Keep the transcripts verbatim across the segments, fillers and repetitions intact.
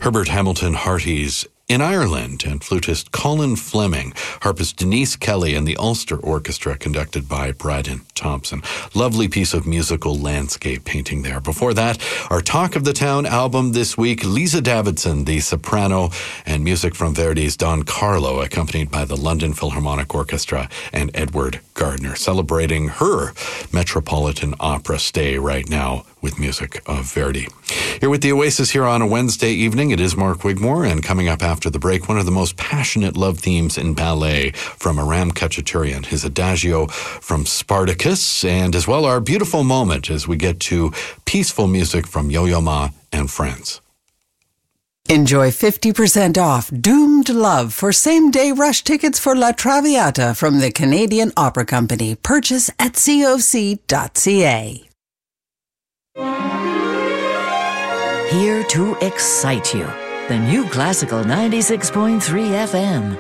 Herbert Hamilton Harty's In Ireland, and flutist Colin Fleming, harpist Denise Kelly, and the Ulster Orchestra conducted by Braden Thompson. Lovely piece of musical landscape painting there. Before that, our Talk of the Town album this week, Lisa Davidson, the soprano, and music from Verdi's Don Carlo, accompanied by the London Philharmonic Orchestra and Edward Gardner, celebrating her Metropolitan Opera stay right now with music of Verdi. Here with the Oasis here on a Wednesday evening, it is Mark Wigmore, and coming up after the break, one of the most passionate love themes in ballet from Aram Khachaturian, his Adagio from Spartacus, and as well our beautiful moment as we get to peaceful music from Yo-Yo Ma and Friends. Enjoy fifty percent off Doomed Love for same-day rush tickets for La Traviata from the Canadian Opera Company. Purchase at C O C dot C A. Here to excite you, the new Classical ninety-six point three F M.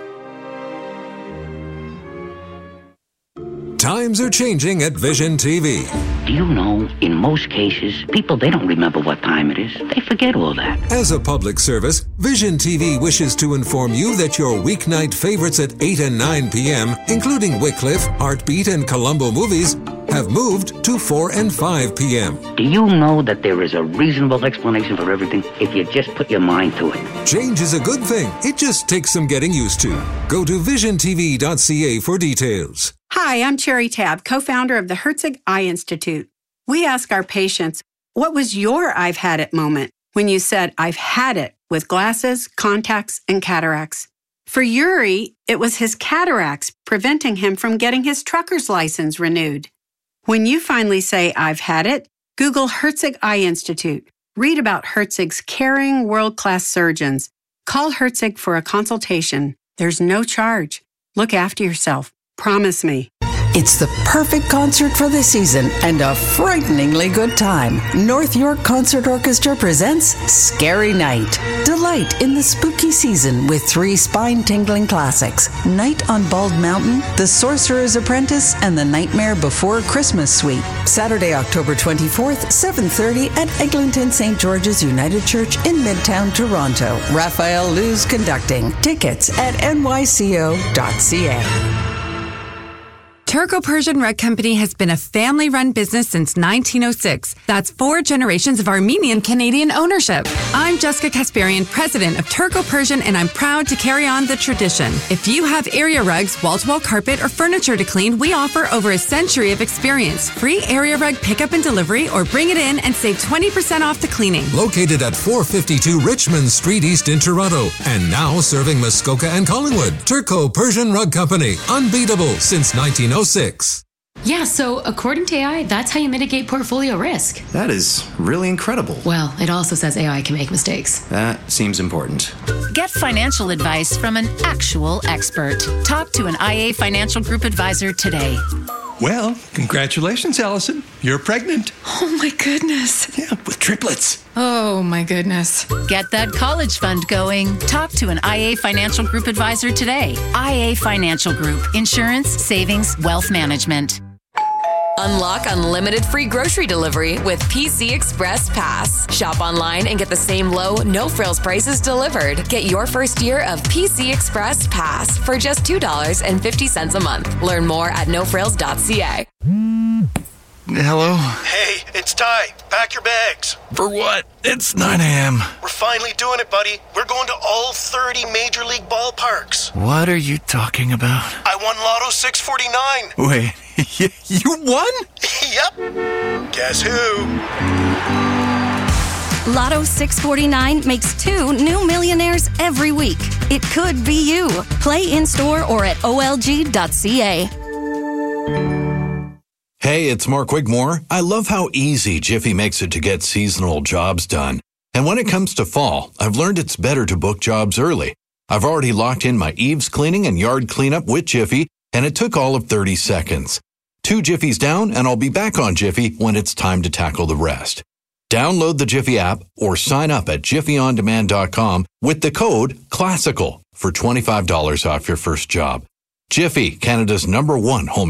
Times are changing at Vision T V. Do you know, in most cases, people, they don't remember what time it is. They forget all that. As a public service, Vision T V wishes to inform you that your weeknight favorites at eight and nine p.m., including Wycliffe, Heartbeat, and Columbo movies, have moved to four and five p.m. Do you know that there is a reasonable explanation for everything if you just put your mind to it? Change is a good thing. It just takes some getting used to. Go to vision t v dot c a for details. Hi, I'm Cherry Tabb, co-founder of the Herzig Eye Institute. We ask our patients, what was your I've had it moment when you said, I've had it with glasses, contacts, and cataracts? For Yuri, it was his cataracts preventing him from getting his trucker's license renewed. When you finally say, I've had it, Google Herzig Eye Institute. Read about Herzig's caring, world-class surgeons. Call Herzig for a consultation. There's no charge. Look after yourself. Promise me. It's the perfect concert for the season and a frighteningly good time. North York Concert Orchestra presents Scary Night. Delight in the spooky season with three spine-tingling classics: Night on Bald Mountain, The Sorcerer's Apprentice, and The Nightmare Before Christmas Suite. Saturday, October twenty-fourth, seven thirty at Eglinton Saint George's United Church in Midtown Toronto. Raphael Luz conducting. Tickets at n y c o dot c a. Turco-Persian Rug Company has been a family-run business since nineteen oh six. That's four generations of Armenian-Canadian ownership. I'm Jessica Kasparian, president of Turco-Persian, and I'm proud to carry on the tradition. If you have area rugs, wall-to-wall carpet, or furniture to clean, we offer over a century of experience. Free area rug pickup and delivery, or bring it in and save twenty percent off the cleaning. Located at four fifty-two Richmond Street East in Toronto, and now serving Muskoka and Collingwood. Turco-Persian Rug Company. Unbeatable since nineteen oh six. Yeah, so according to A I, that's how you mitigate portfolio risk. That is really incredible. Well, it also says A I can make mistakes. That seems important. Get financial advice from an actual expert. Talk to an I A Financial Group advisor today. Well, congratulations, Allison. You're pregnant. Oh, my goodness. Yeah, with triplets. Oh, my goodness. Get that college fund going. Talk to an I A Financial Group advisor today. I A Financial Group. Insurance, savings, wealth management. Unlock unlimited free grocery delivery with P C Express Pass. Shop online and get the same low, no-frills prices delivered. Get your first year of P C Express Pass for just two dollars and fifty cents a month. Learn more at no frills dot c a. Hello? Hey, it's Ty. Pack your bags. For what? It's nine a.m. We're finally doing it, buddy. We're going to all thirty Major League ballparks. What are you talking about? I won Lotto six forty-nine. Wait, you won? Yep. Guess who? Lotto six forty-nine makes two new millionaires every week. It could be you. Play in-store or at o l g dot c a. Hey, it's Mark Wigmore. I love how easy Jiffy makes it to get seasonal jobs done. And when it comes to fall, I've learned it's better to book jobs early. I've already locked in my eaves cleaning and yard cleanup with Jiffy, and it took all of thirty seconds. Two Jiffies down, and I'll be back on Jiffy when it's time to tackle the rest. Download the Jiffy app or sign up at jiffy on demand dot com with the code CLASSICAL for twenty-five dollars off your first job. Jiffy, Canada's number one home